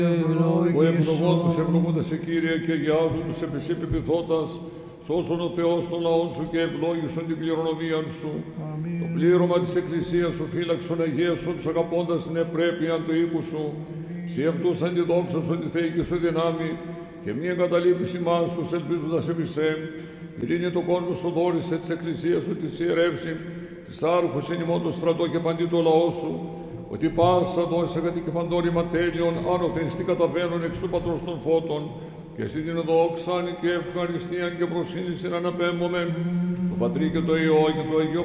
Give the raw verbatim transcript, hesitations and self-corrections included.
Ο ευλογών τους ευλογούντας σε Κύριε και αγιάζουν τους επί εσύ πεποιθώντας, σώσον ο Θεός των λαών σου και ευλόγησον την κληρονομία σου. Αμήν. Το πλήρωμα της Εκκλησίας σου φύλαξον αγίασον τους αγαπώντας την επρέπεια του οίκου σου. Συ αυτούς αντιδόξασον τη θεϊκή σου δυνάμει και μη εγκαταλείπεις ημάς τους ελπίζοντας επί σε. Ειρήνη το κόσμο σου δόρισε της Εκκλησίας σου της ιερεύση, της άρχους εν ημών το στρατό και παντί το λαό σου, ότι πάσα δόσα κατ' και παντόρυμα τέλειων, άνωθεν στη καταβαίνουν εξ του Πατρός των Φώτων, και εσύ την δόξαν και ευχαριστίαν και προσύνησιν αναπέμπομεν, το Πατρί και το Υιό και το Αγίο